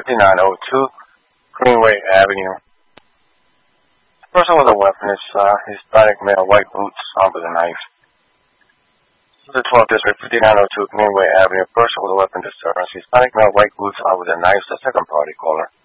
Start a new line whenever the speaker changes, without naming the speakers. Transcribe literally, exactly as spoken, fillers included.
fifty-nine oh two Greenway Avenue. The person with a weapon is uh, Hispanic male, white boots, armed with a knife. The twelfth District, fifty-nine oh two Greenway Avenue. A person with a weapon disturbance. Hispanic male, white boots, armed with a knife. The second party caller.